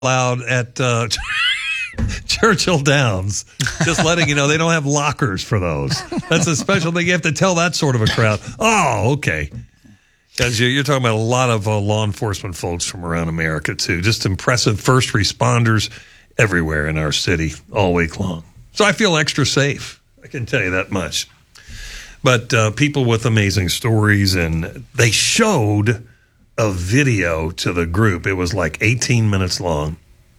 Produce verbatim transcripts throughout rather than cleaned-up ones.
allowed at uh, Churchill Downs. Just letting you know, they don't have lockers for those. That's a special thing. You have to tell that sort of a crowd. Oh, okay. Because you're talking about a lot of uh, law enforcement folks from around America, too. Just impressive first responders everywhere in our city all week long. So I feel extra safe. I can tell you that much. But uh, people with amazing stories, and they showed a video to the group. It was like eighteen minutes long.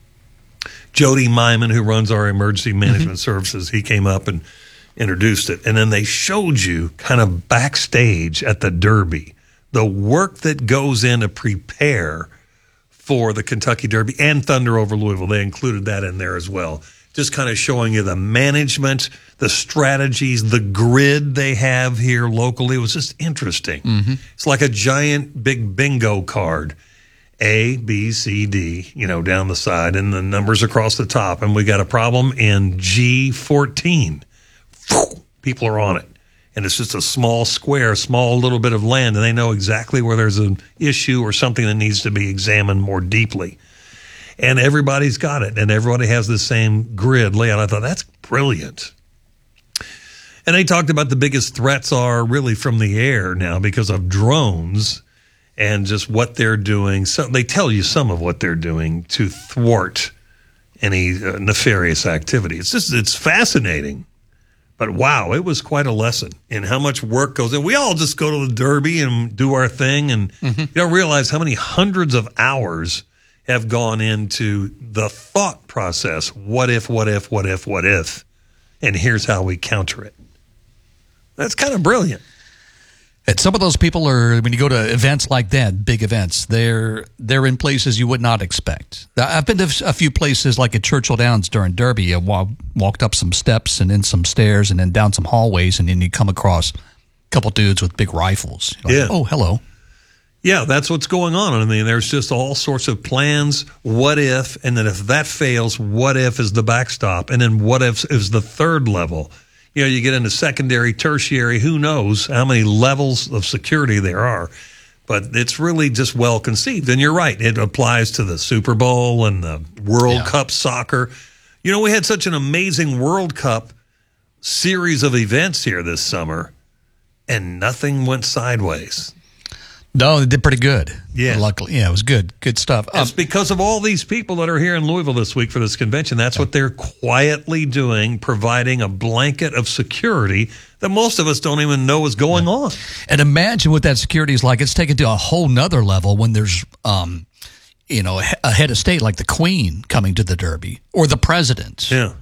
Jody Myman, who runs our emergency management mm-hmm. services, he came up and introduced it. And then they showed you kind of backstage at the Derby, the work that goes in to prepare for the Kentucky Derby and Thunder over Louisville. They included that in there as well. Just kind of showing you the management, the strategies, the grid they have here locally. It was just interesting. Mm-hmm. It's like a giant big bingo card. A, B, C, D, you know, down the side, and the numbers across the top. And we got a problem in G fourteen. People are on it. And it's just a small square, small little bit of land, and they know exactly where there's an issue or something that needs to be examined more deeply. And everybody's got it, and everybody has the same grid layout. I thought, that's brilliant. And they talked about the biggest threats are really from the air now because of drones and just what they're doing. So they tell you some of what they're doing to thwart any uh, nefarious activity. It's just, it's fascinating. But wow, it was quite a lesson in how much work goes in. We all just go to the Derby and do our thing, and mm-hmm. you don't realize how many hundreds of hours have gone into the thought process. What if, what if, what if, what if? And here's how we counter it. That's kind of brilliant. And some of those people are, when you go to events like that, big events, they're they're in places you would not expect. I've been to a few places like at Churchill Downs during Derby. I walked up some steps and in some stairs and then down some hallways, and then you come across a couple dudes with big rifles. You're like, yeah. oh, hello. Yeah, that's what's going on. I mean, there's just all sorts of plans. What if, and then if that fails, what if is the backstop, and then what if is the third level. You know, you get into secondary, tertiary, who knows how many levels of security there are. But it's really just well conceived. And you're right, it applies to the Super Bowl and the World yeah. Cup soccer. You know, we had such an amazing World Cup series of events here this summer, and nothing went sideways. No, they did pretty good. Yeah. Luckily. Yeah, it was good. Good stuff. It's um, because of all these people that are here in Louisville this week for this convention. That's what they're quietly doing, providing a blanket of security that most of us don't even know is going on. And imagine what that security is like. It's taken to a whole nother level when there's, um, you know, a head of state like the Queen coming to the Derby or the president. Yeah.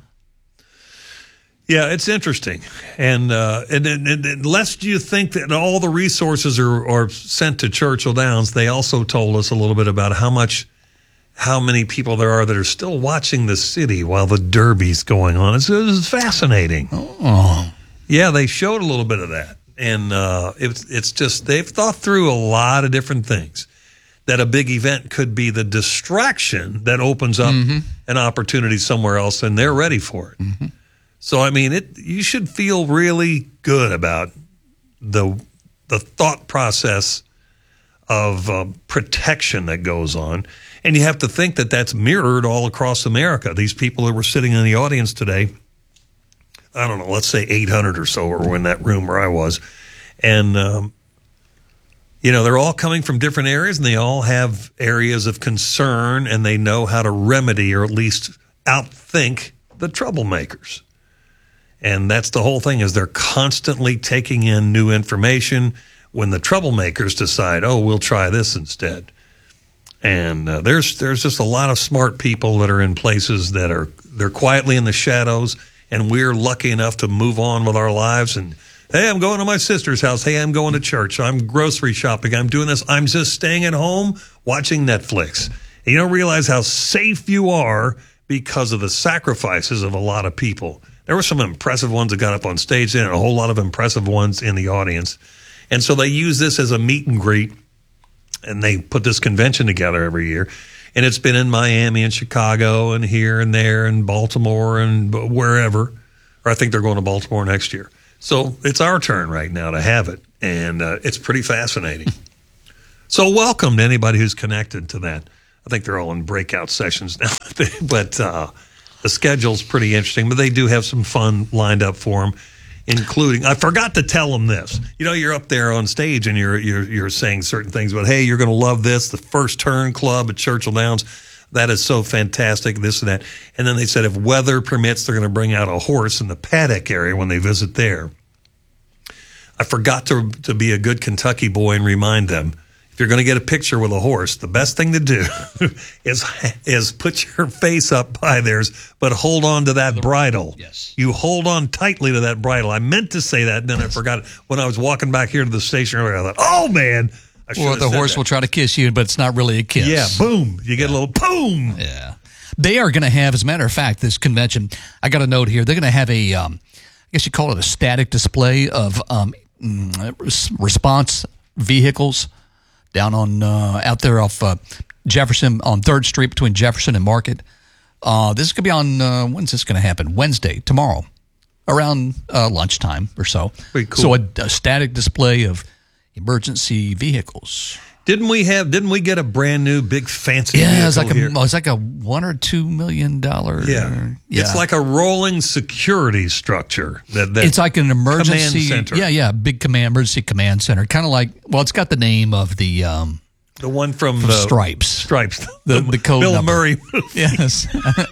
Yeah, it's interesting. And, uh, and, and, and lest you think that all the resources are, are sent to Churchill Downs, they also told us a little bit about how much, how many people there are that are still watching the city while the Derby's going on. It's, it's fascinating. Oh. Yeah, they showed a little bit of that. And uh, it's, it's just, they've thought through a lot of different things. That a big event could be the distraction that opens up mm-hmm. an opportunity somewhere else, and they're ready for it. Mm-hmm. So, I mean, it. You should feel really good about the the thought process of uh, protection that goes on. And you have to think that that's mirrored all across America. These people that were sitting in the audience today, I don't know, let's say eight hundred or so were in that room where I was. And, um, you know, they're all coming from different areas, and they all have areas of concern, and they know how to remedy or at least outthink the troublemakers. And that's the whole thing, is they're constantly taking in new information when the troublemakers decide, oh, we'll try this instead. And uh, there's there's just a lot of smart people that are in places that are, they're quietly in the shadows, and we're lucky enough to move on with our lives. And, hey, I'm going to my sister's house. Hey, I'm going to church. I'm grocery shopping. I'm doing this. I'm just staying at home watching Netflix. And you don't realize how safe you are because of the sacrifices of a lot of people. There were some impressive ones that got up on stage and a whole lot of impressive ones in the audience. And so they use this as a meet and greet, and they put this convention together every year. And it's been in Miami and Chicago and here and there and Baltimore and wherever. Or I think they're going to Baltimore next year. So it's our turn right now to have it. And uh, it's pretty fascinating. So welcome to anybody who's connected to that. I think they're all in breakout sessions now. But uh, the schedule's pretty interesting. But they do have some fun lined up for them, including, I forgot to tell them this. You know, you're up there on stage and you're you're you're saying certain things about, hey, you're going to love this, the First Turn Club at Churchill Downs. That is so fantastic, this and that. And then they said if weather permits, they're going to bring out a horse in the paddock area when they visit there. I forgot to to be a good Kentucky boy and remind them, if you're going to get a picture with a horse, the best thing to do is is put your face up by theirs, but hold on to that bridle. Yes. You hold on tightly to that bridle. I meant to say that, and then I forgot it. When I was walking back here to the station earlier, I thought, oh, man. I Or the horse that. will try to kiss you, but it's not really a kiss. Yeah, boom. You get yeah. a little boom. Yeah. They are going to have, as a matter of fact, this convention, I got a note here, they're going to have a, um, I guess you call it a static display of um, response vehicles down on, uh, out there off uh, Jefferson, on third Street between Jefferson and Market. Uh, this is going to be on, uh, when's this going to happen? Wednesday, tomorrow, around uh, lunchtime or so. Pretty cool. So a, a static display of emergency vehicles. Didn't we have? Didn't we get a brand new big fancy? Yeah, it's like a here? it's like a one or two million dollar. Yeah. yeah, it's like a rolling security structure. That, that it's like an emergency command center. Yeah, yeah, big command emergency command center. Kind of like, well, it's got the name of the um, the one from, from the Stripes. Stripes. The the code Bill number. Murray. Yes,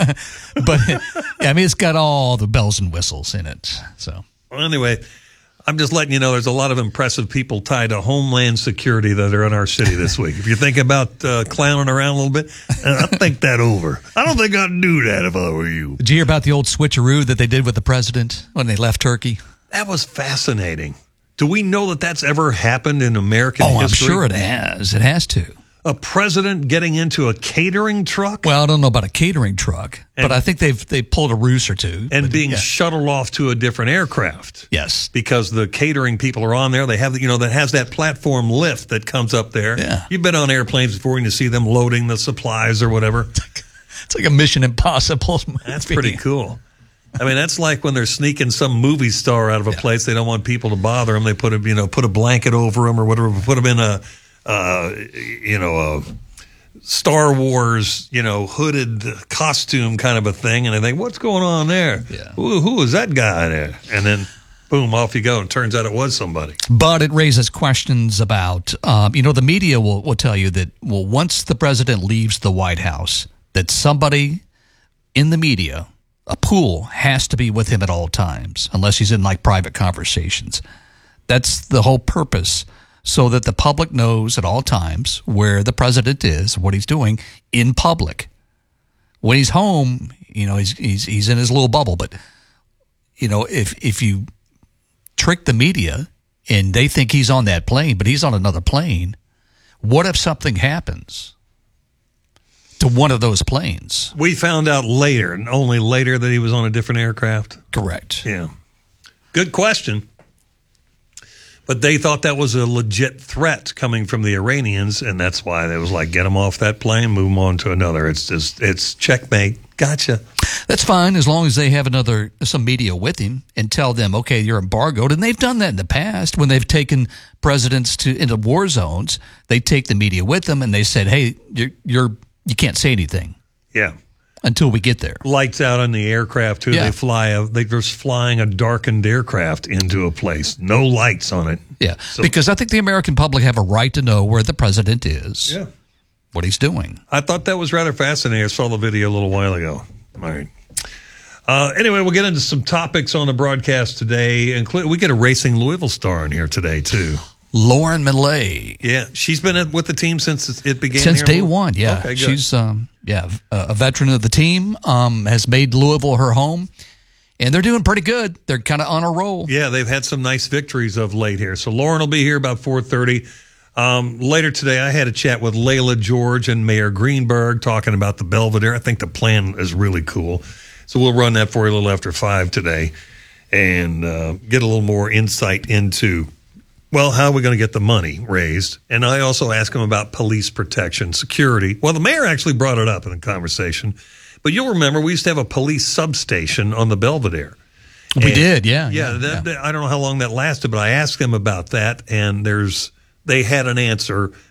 but I mean, it's got all the bells and whistles in it. So well, anyway. I'm just letting you know there's a lot of impressive people tied to Homeland Security that are in our city this week. If you're thinking about uh, clowning around a little bit, I think that over. I don't think I'd do that if I were you. Did you hear about the old switcheroo that they did with the president when they left Turkey? That was fascinating. Do we know that that's ever happened in American oh, history? I'm sure it has. It has to. A president getting into a catering truck? Well, I don't know about a catering truck, and, but I think they've they pulled a ruse or two. And but, being yeah. shuttled off to a different aircraft. Yes. Because the catering people are on there. They have, you know, that has that platform lift that comes up there. Yeah. You've been on airplanes before and you see them loading the supplies or whatever. It's like a Mission Impossible movie. That's pretty cool. I mean, that's like when they're sneaking some movie star out of a yeah. place. They don't want people to bother them. They put a, you know, put a blanket over them or whatever. Put them in a, uh, you know, a Star Wars, you know, hooded costume kind of a thing. And I think, what's going on there? Yeah. Who, who is that guy there? And then, boom, off you go. And it turns out it was somebody. But it raises questions about, um, you know, the media will, will tell you that, well, once the president leaves the White House, that somebody in the media, a pool, has to be with him at all times, unless he's in like private conversations. That's the whole purpose, so that the public knows at all times where the president is, what he's doing in public. When he's home, you know, he's he's he's in his little bubble. But you know, if if you trick the media and they think he's on that plane, but he's on another plane, what if something happens to one of those planes? We found out later, and only later, that he was on a different aircraft. Correct. Yeah. Good question. But they thought that was a legit threat coming from the Iranians, and that's why they was like, get them off that plane, move them on to another. It's just, it's checkmate. Gotcha. That's fine, as long as they have another, some media with him and tell them, okay, you're embargoed. And they've done that in the past when they've taken presidents to into war zones. They take the media with them, and they said, hey, you're, you're you can't say anything. Yeah. Until we get there. Lights out on the aircraft, too. Yeah. They fly, a, they're just flying a darkened aircraft into a place. No lights on it. Yeah, so, because I think the American public have a right to know where the president is, yeah. what he's doing. I thought that was rather fascinating. I saw the video a little while ago. All right. Uh, anyway, we'll get into some topics on the broadcast today. Include, we get a Racing Louisville star in here today, too. Lauren Millay. Yeah, she's been with the team since it began. Since here. day one, yeah. Okay, good. She's um, yeah a veteran of the team. Um, has made Louisville her home, and they're doing pretty good. They're kind of on a roll. Yeah, they've had some nice victories of late here. So Lauren will be here about four thirty. Um, later today, I had a chat with Layla George and Mayor Greenberg talking about the Belvedere. I think the plan is really cool. So we'll run that for you a little after five today, and uh, get a little more insight into, well, how are we going to get the money raised? And I also asked him about police protection, security. Well, the mayor actually brought it up in the conversation. But you'll remember we used to have a police substation on the Belvedere. We and, did, yeah. Yeah, yeah, that, yeah. that, I don't know how long that lasted, but I asked them about that, and there's they had an answer,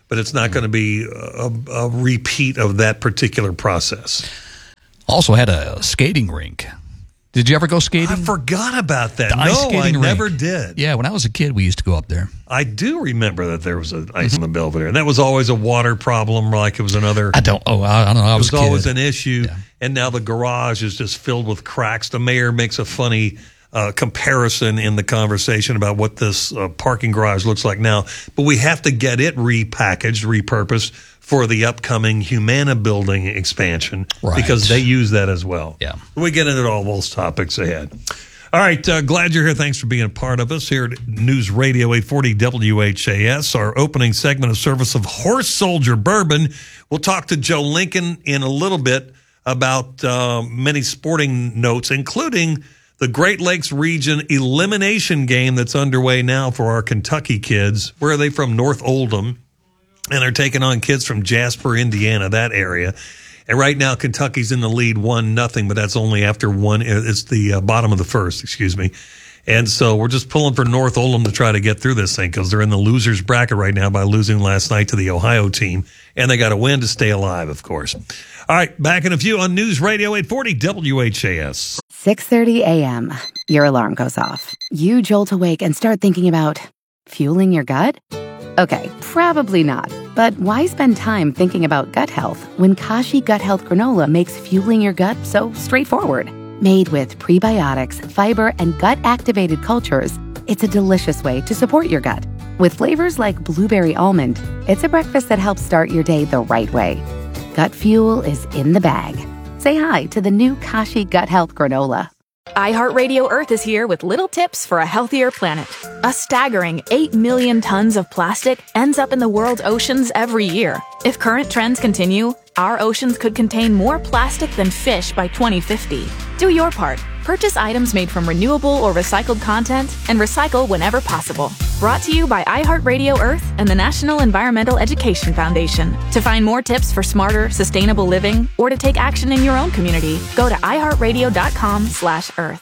but it's not going to be a, a repeat of that particular process. Also had a skating rink. Did you ever go skating? I forgot about that. The ice no, I skating never rink. did. Yeah, when I was a kid, we used to go up there. I do remember that there was an ice mm-hmm. on the Belvedere, and that was always a water problem, like it was another. I don't. Oh, I don't know. I was, it was a kid. always an issue, yeah. And now the garage is just filled with cracks. The mayor makes a funny uh, comparison in the conversation about what this uh, parking garage looks like now, but we have to get it repackaged, repurposed for the upcoming Humana building expansion, right. because they use that as well. Yeah, we get into all those topics ahead. All right, uh, glad you're here. Thanks for being a part of us here at News Radio eight forty W H A S. Our opening segment of service of Horse Soldier Bourbon. We'll talk to Joe Lincoln in a little bit about uh, many sporting notes, including the Great Lakes Region elimination game that's underway now for our Kentucky kids. Where are they from? North Oldham. And they're taking on kids from Jasper, Indiana, that area. And right now, Kentucky's in the lead, one nothing, but that's only after one. It's the uh, bottom of the first, excuse me. And so we're just pulling for North Oldham to try to get through this thing because they're in the losers bracket right now by losing last night to the Ohio team. And they got to win to stay alive, of course. All right, back in a few on News Radio eight forty W H A S. six thirty a.m. Your alarm goes off. You jolt awake and start thinking about fueling your gut? Okay, probably not. But why spend time thinking about gut health when Kashi Gut Health Granola makes fueling your gut so straightforward? Made with prebiotics, fiber, and gut-activated cultures, it's a delicious way to support your gut. With flavors like blueberry almond, it's a breakfast that helps start your day the right way. Gut fuel is in the bag. Say hi to the new Kashi Gut Health Granola. iHeartRadio Earth is here with little tips for a healthier planet. A staggering eight million tons of plastic ends up in the world's oceans every year. If current trends continue, our oceans could contain more plastic than fish by twenty fifty. Do your part. Purchase items made from renewable or recycled content and recycle whenever possible. Brought to you by iHeartRadio Earth and the National Environmental Education Foundation. To find more tips for smarter, sustainable living or to take action in your own community, go to iHeartRadio.com slash Earth.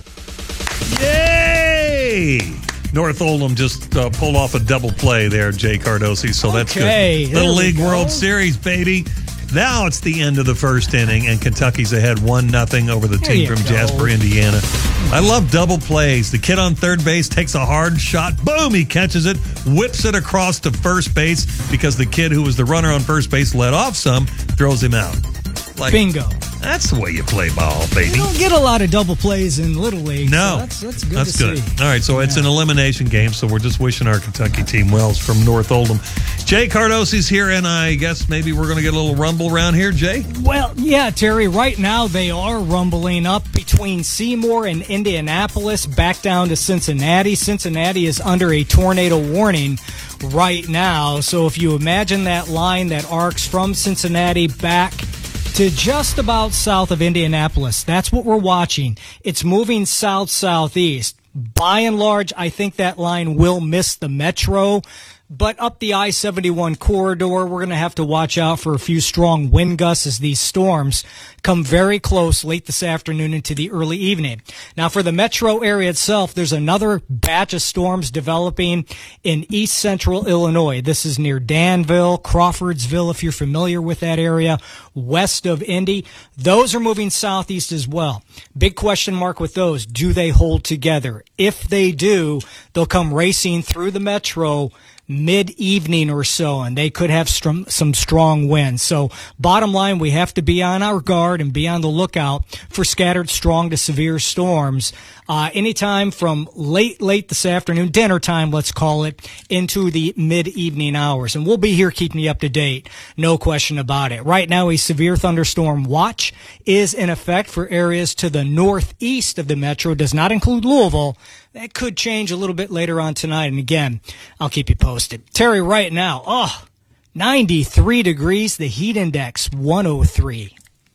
Yay! North Oldham just uh, pulled off a double play there, Jay Cardosi, so that's okay, good. Little League World Series, baby. Now it's the end of the first inning, and Kentucky's ahead one nothing over the team from go. Jasper, Indiana. I love double plays. The kid on third base takes a hard shot. Boom, he catches it, whips it across to first base because the kid who was the runner on first base let off some, throws him out. Like, bingo. That's the way you play ball, baby. You don't get a lot of double plays in Little League. No. So that's, that's good That's to good. see. All right, so yeah. It's an elimination game, so we're just wishing our Kentucky team well from North Oldham. Jay Cardosi's here, and I guess maybe we're going to get a little rumble around here, Jay? Well, yeah, Terry, right now they are rumbling up between Seymour and Indianapolis, back down to Cincinnati. Cincinnati is under a tornado warning right now, so if you imagine that line that arcs from Cincinnati back to just about south of Indianapolis. That's what we're watching. It's moving south-southeast. By and large, I think that line will miss the metro. But up the I seventy-one corridor, we're going to have to watch out for a few strong wind gusts as these storms come very close late this afternoon into the early evening. Now, for the metro area itself, there's another batch of storms developing in east central Illinois. This is near Danville, Crawfordsville, if you're familiar with that area, west of Indy. Those are moving southeast as well. Big question mark with those. Do they hold together? If they do, they'll come racing through the metro mid-evening or so, and they could have str- some strong winds. So bottom line, we have to be on our guard and be on the lookout for scattered strong to severe storms uh, anytime from late, late this afternoon, dinner time, let's call it, into the mid-evening hours. And we'll be here keeping you up to date, no question about it. Right now, a severe thunderstorm watch is in effect for areas to the northeast of the metro. Does not include Louisville. That could change a little bit later on tonight. And again, I'll keep you posted. Terry, right now, oh, ninety-three degrees, the heat index, one oh three.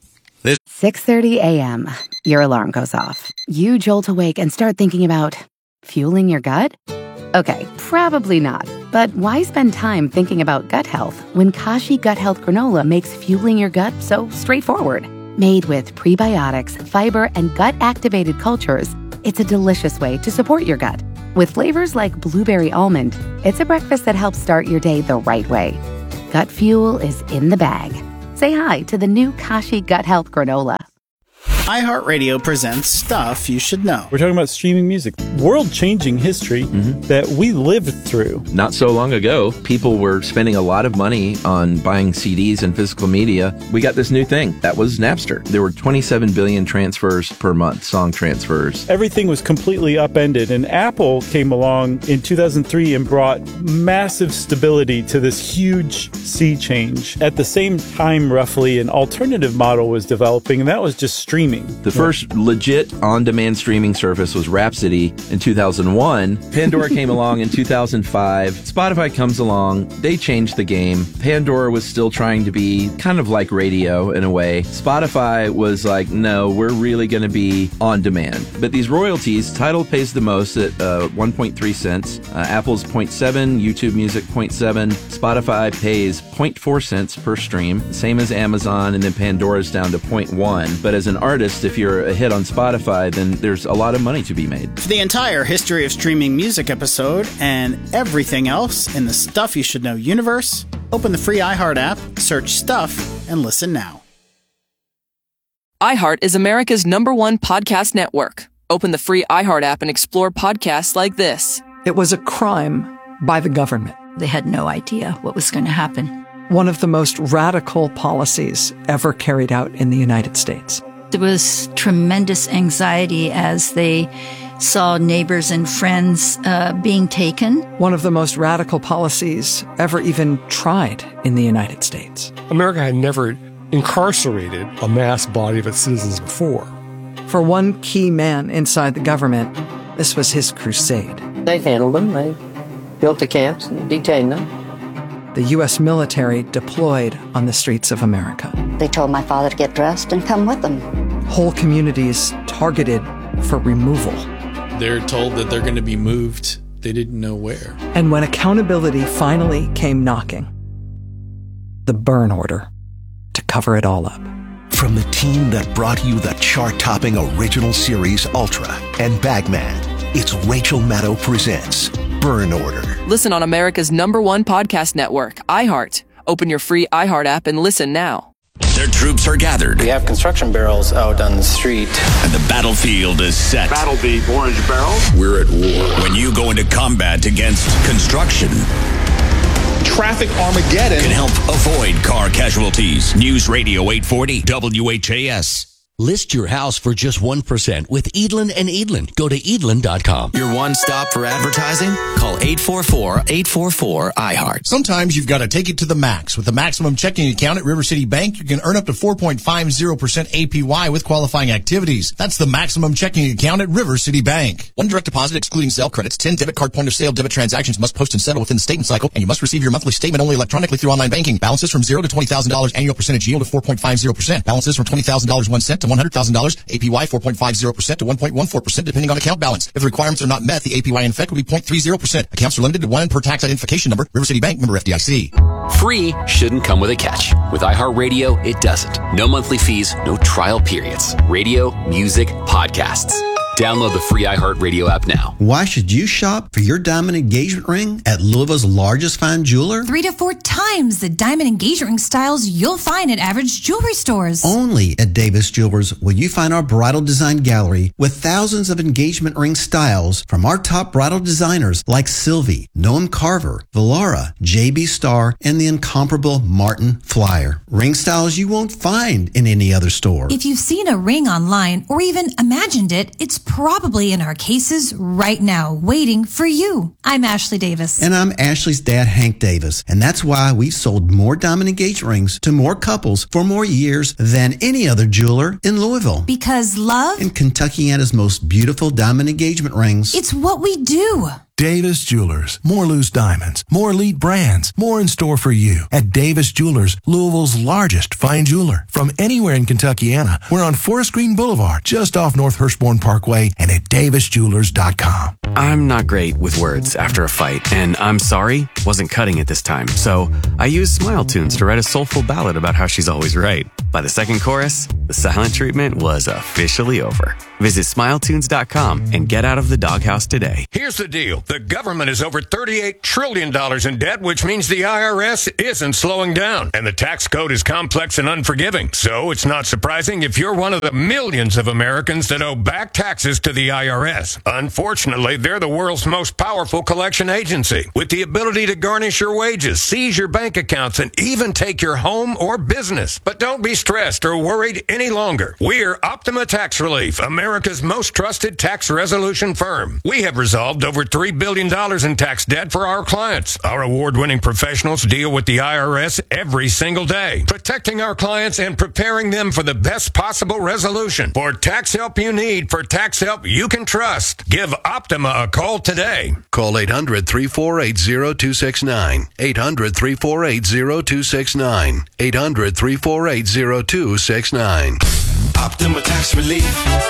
six thirty a.m. Your alarm goes off. You jolt awake and start thinking about fueling your gut? Okay, probably not. But why spend time thinking about gut health when Kashi Gut Health Granola makes fueling your gut so straightforward? Made with prebiotics, fiber, and gut-activated cultures, it's a delicious way to support your gut. With flavors like blueberry almond, it's a breakfast that helps start your day the right way. Gut fuel is in the bag. Say hi to the new Kashi Gut Health Granola. iHeartRadio presents Stuff You Should Know. We're talking about streaming music, world-changing history mm-hmm. that we lived through. Not so long ago, people were spending a lot of money on buying C Ds and physical media. We got this new thing. That was Napster. There were twenty-seven billion transfers per month, song transfers. Everything was completely upended, and Apple came along in two thousand three and brought massive stability to this huge sea change. At the same time, roughly, an alternative model was developing, and that was just streaming. The first legit on-demand streaming service was Rhapsody in two thousand one. Pandora came along in two thousand five. Spotify comes along. They changed the game. Pandora was still trying to be kind of like radio in a way. Spotify was like, no, we're really going to be on demand. But these royalties, Tidal pays the most at uh, one point three cents. Uh, Apple's zero point seven, YouTube Music zero point seven. Spotify pays zero point four cents per stream, same as Amazon, and then Pandora's down to zero point one. But as an artist, if you're a hit on Spotify, then there's a lot of money to be made. For the entire history of streaming music episode and everything else in the Stuff You Should Know universe, open the free iHeart app, search Stuff, and listen now. iHeart is America's number one podcast network. Open the free iHeart app and explore podcasts like this. It was a crime by the government. They had no idea what was going to happen. One of the most radical policies ever carried out in the United States. There was tremendous anxiety as they saw neighbors and friends uh, being taken. One of the most radical policies ever even tried in the United States. America had never incarcerated a mass body of its citizens before. For one key man inside the government, this was his crusade. They handled them. They built the camps and detained them. The U S military deployed on the streets of America. They told my father to get dressed and come with them. Whole communities targeted for removal. They're told that they're going to be moved. They didn't know where. And when accountability finally came knocking, the burn order to cover it all up. From the team that brought you the chart-topping original series Ultra and Bagman, it's Rachel Maddow presents Burn Order. Listen on America's number one podcast network, iHeart. Open your free iHeart app and listen now. Their troops are gathered. We have construction barrels out on the street. And the battlefield is set. Battle the orange barrels. We're at war. When you go into combat against construction, Traffic Armageddon can help avoid car casualties. News Radio eight forty W H A S. List your house for just one percent with Edlin and Edlin. Go to edlin dot com. Your one stop for advertising? Call eight four four, eight four four, I heart. Sometimes you've got to take it to the max. With the maximum checking account at River City Bank, you can earn up to four point five zero percent A P Y with qualifying activities. That's the maximum checking account at River City Bank. One direct deposit excluding sale credits. ten debit card point of sale debit transactions must post and settle within the statement cycle, and you must receive your monthly statement only electronically through online banking. Balances from zero to twenty thousand dollars. Annual percentage yield of four point five zero percent. Balances from twenty thousand dollars one cent to one hundred thousand dollars. A P Y four point five zero percent to one point one four percent depending on account balance. If the requirements are not met, the A P Y in effect will be zero point three zero percent. Accounts are limited to one per tax identification number. River City Bank, member F D I C. Free shouldn't come with a catch. With iHeartRadio, it doesn't. No monthly fees, no trial periods. Radio, music, podcasts. Download the free iHeartRadio app now. Why should you shop for your diamond engagement ring at Louisville's largest fine jeweler? Three to four times the diamond engagement ring styles you'll find at average jewelry stores. Only at Davis Jewelers will you find our bridal design gallery with thousands of engagement ring styles from our top bridal designers like Sylvie, Noam Carver, Valara, J B Starr, and the incomparable Martin Flyer. Ring styles you won't find in any other store. If you've seen a ring online or even imagined it, it's probably in our cases right now, waiting for you. I'm Ashley Davis. And I'm Ashley's dad, Hank Davis. And that's why we've sold more diamond engagement rings to more couples for more years than any other jeweler in Louisville. Because love... And Kentuckiana's most beautiful diamond engagement rings. It's what we do. Davis Jewelers. More loose diamonds. More elite brands. More in store for you at Davis Jewelers, Louisville's largest fine jeweler. From anywhere in Kentuckiana, we're on Forest Green Boulevard, just off North Hirschborn Parkway, and at davis jewelers dot com. I'm not great with words after a fight, and I'm sorry wasn't cutting it this time, so I used Smile Tunes to write a soulful ballad about how she's always right. By the second chorus, the silent treatment was officially over. Visit smile tunes dot com and get out of the doghouse today. Here's the deal. The government is over thirty-eight trillion dollars in debt, which means the I R S isn't slowing down. And the tax code is complex and unforgiving. So it's not surprising if you're one of the millions of Americans that owe back taxes to the I R S. Unfortunately, they're the world's most powerful collection agency, with the ability to garnish your wages, seize your bank accounts, and even take your home or business. But don't be stressed or worried any longer. We're Optima Tax Relief, America's most trusted tax resolution firm. We have resolved over three billion dollars in tax debt for our clients. Our award-winning professionals deal with the I R S every single day, protecting our clients and preparing them for the best possible resolution. For tax help you need, for tax help you can trust, give Optima a call today. Call eight hundred, three four eight, zero two six nine. eight hundred, three four eight, zero two six nine. eight hundred, three four eight, zero two six nine. Optima Tax Relief.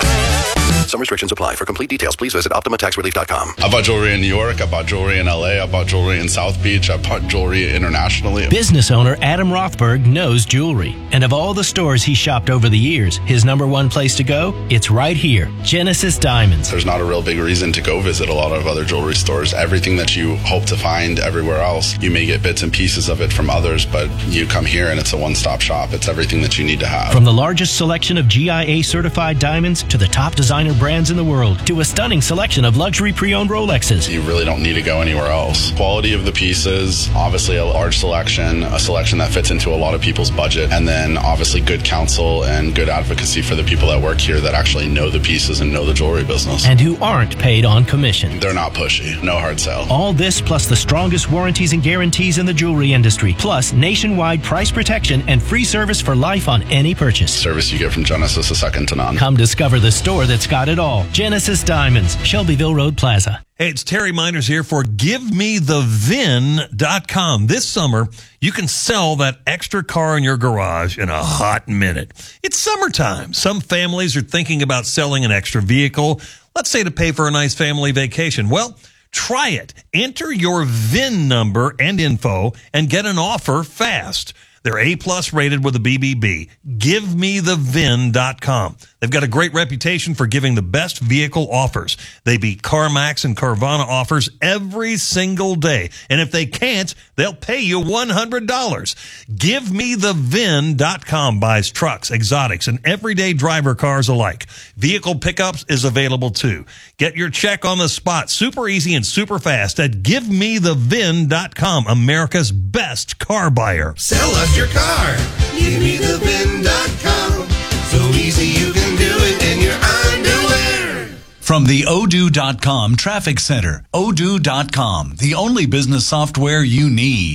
Some restrictions apply. For complete details, please visit optima tax relief dot com. I bought jewelry in New York. I bought jewelry in L A. I bought jewelry in South Beach. I bought jewelry internationally. Business owner Adam Rothberg knows jewelry. And of all the stores he shopped over the years, his number one place to go? It's right here, Genesis Diamonds. There's not a real big reason to go visit a lot of other jewelry stores. Everything that you hope to find everywhere else, you may get bits and pieces of it from others, but you come here and it's a one-stop shop. It's everything that you need to have. From the largest selection of G I A certified diamonds to the top designer brands in the world to a stunning selection of luxury pre-owned Rolexes. You really don't need to go anywhere else. Quality of the pieces, obviously a large selection, a selection that fits into a lot of people's budget, and then obviously good counsel and good advocacy for the people that work here that actually know the pieces and know the jewelry business. And who aren't paid on commission. They're not pushy. No hard sell. All this plus the strongest warranties and guarantees in the jewelry industry, plus nationwide price protection and free service for life on any purchase. Service you get from Genesis is second to none. Come discover the store that's got it all. Genesis Diamonds, Shelbyville Road Plaza. Hey, it's Terry Miners here for give me the vin dot com. This summer, you can sell that extra car in your garage in a hot minute. It's summertime. Some families are thinking about selling an extra vehicle, let's say to pay for a nice family vacation. Well, try it. Enter your V I N number and info and get an offer fast. They're A-plus rated with a B B B. give me the vin dot com. They've got a great reputation for giving the best vehicle offers. They beat CarMax and Carvana offers every single day. And if they can't, they'll pay you one hundred dollars. give me the vin dot com buys trucks, exotics, and everyday driver cars alike. Vehicle pickups is available too. Get your check on the spot, super easy and super fast at give me the vin dot com, America's best car buyer. Sell us your car. give me the vin dot com. So easy you can do it in your underwear. From the odoo dot com Traffic Center, odoo dot com, the only business software you need.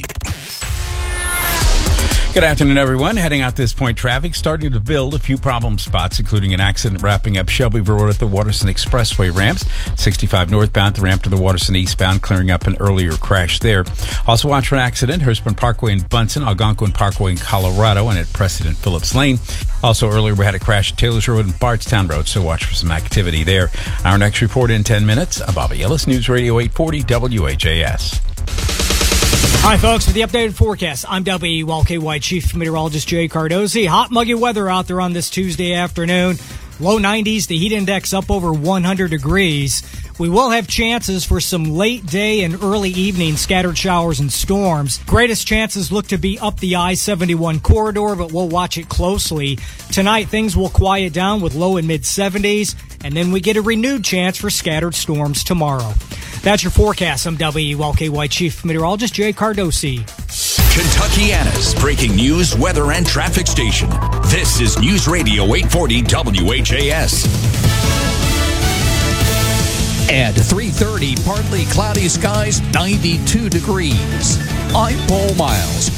Good afternoon, everyone. Heading out this point, traffic starting to build. A few problem spots, including an accident wrapping up Shelbyville Road at the Waterson Expressway ramps. sixty-five northbound, the ramp to the Waterson eastbound, clearing up an earlier crash there. Also watch for an accident, Hurstburn Parkway in Bunsen, Algonquin Parkway in Colorado, and at President Phillips Lane. Also earlier, we had a crash at Taylor's Road and Bardstown Road, so watch for some activity there. Our next report in ten minutes, Bobby Ellis, News Radio eight forty W H A S. Hi, folks, with the updated forecast, I'm W E L K Y Chief Meteorologist Jay Cardozi. Hot, muggy weather out there on this Tuesday afternoon. Low nineties, the heat index up over one hundred degrees. We will have chances for some late day and early evening scattered showers and storms. Greatest chances look to be up the I seventy-one corridor, but we'll watch it closely. Tonight, things will quiet down with low and mid seventies, and then we get a renewed chance for scattered storms tomorrow. That's your forecast. I'm W E L K Y Chief Meteorologist Jay Cardosi. Kentuckiana's breaking news, weather, and traffic station. This is News Radio eight forty W H A S. At three thirty, partly cloudy skies, ninety-two degrees. I'm Paul Miles.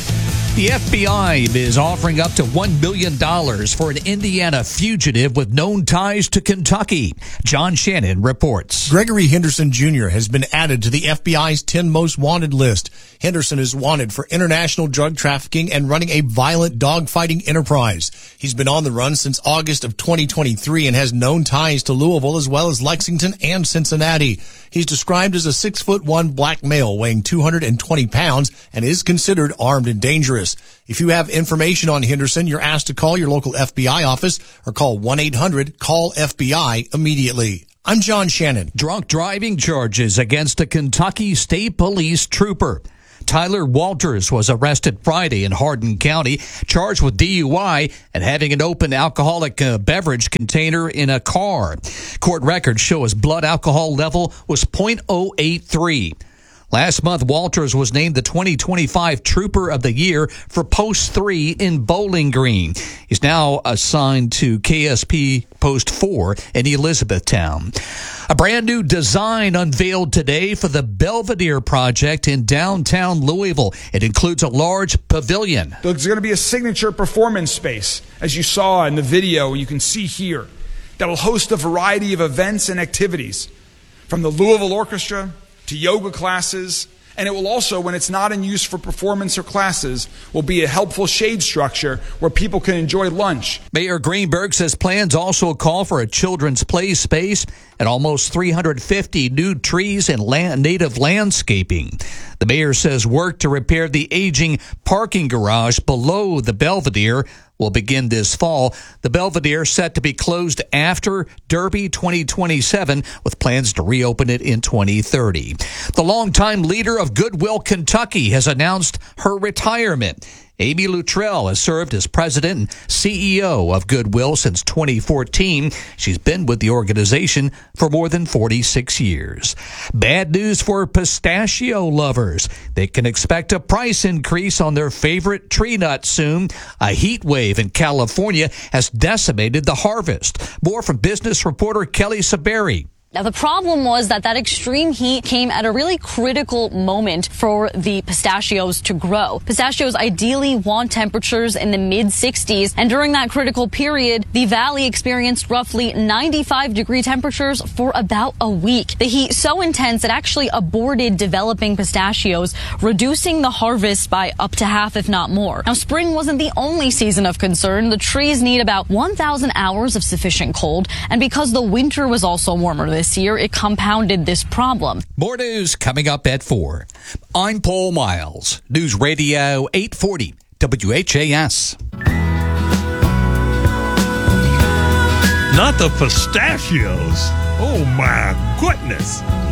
The F B I is offering up to one million dollars for an Indiana fugitive with known ties to Kentucky. John Shannon reports. Gregory Henderson Junior has been added to the F B I's ten most wanted list. Henderson is wanted for international drug trafficking and running a violent dogfighting enterprise. He's been on the run since August of twenty twenty-three and has known ties to Louisville as well as Lexington and Cincinnati. He's described as a six foot one black male weighing two hundred twenty pounds and is considered armed and dangerous. If you have information on Henderson, you're asked to call your local F B I office or call one eight hundred call F B I immediately. I'm John Shannon. Drunk driving charges against a Kentucky State Police trooper. Tyler Walters was arrested Friday in Hardin County, charged with D U I and having an open alcoholic uh, beverage container in a car. Court records show his blood alcohol level was point oh eight three. Last month, Walters was named the twenty twenty-five Trooper of the Year for Post three in Bowling Green. He's now assigned to K S P Post four in Elizabethtown. A brand new design unveiled today for the Belvedere project in downtown Louisville. It includes a large pavilion. There's going to be a signature performance space, as you saw in the video, you can see here, that will host a variety of events and activities, from the Louisville Orchestra to yoga classes, and it will also, when it's not in use for performance or classes, will be a helpful shade structure where people can enjoy lunch. Mayor Greenberg says plans also call for a children's play space and almost three hundred fifty new trees and land, native landscaping. The mayor says work to repair the aging parking garage below the Belvedere will begin this fall. The Belvedere set to be closed after Derby twenty twenty-seven, with plans to reopen it in twenty thirty. The longtime leader of Goodwill Kentucky has announced her retirement. Amy Luttrell has served as president and C E O of Goodwill since twenty fourteen. She's been with the organization for more than forty-six years. Bad news for pistachio lovers. They can expect a price increase on their favorite tree nut soon. A heat wave in California has decimated the harvest. More from business reporter Kelly Saberi. Now, the problem was that that extreme heat came at a really critical moment for the pistachios to grow. Pistachios ideally want temperatures in the mid sixties, and during that critical period, the valley experienced roughly ninety-five degree temperatures for about a week. The heat so intense it actually aborted developing pistachios, reducing the harvest by up to half, if not more. Now, spring wasn't the only season of concern. The trees need about one thousand hours of sufficient cold, and because the winter was also warmer this This year, it compounded this problem. More news coming up at four. I'm Paul Miles, News Radio eight forty W H A S. Not the pistachios. Oh, my goodness.